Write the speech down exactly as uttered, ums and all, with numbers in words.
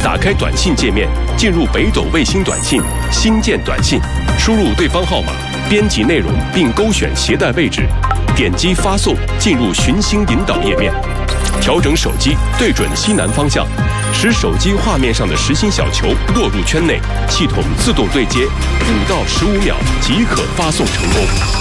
打开短信界面，进入北斗卫星短信，新建短信，输入对方号码，编辑内容并勾选携带位置，点击发送，进入寻星引导页面，调整手机对准西南方向，使手机画面上的实心小球落入圈内，系统自动对接，五到十五秒即可发送成功。